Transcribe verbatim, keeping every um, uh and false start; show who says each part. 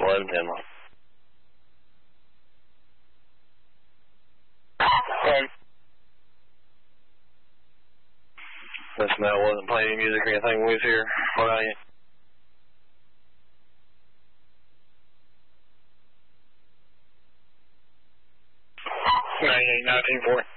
Speaker 1: eleven ten one.
Speaker 2: Okay.
Speaker 1: This Mel wasn't playing any music or anything when we was here. What about you?
Speaker 2: ninety-eight nineteen four.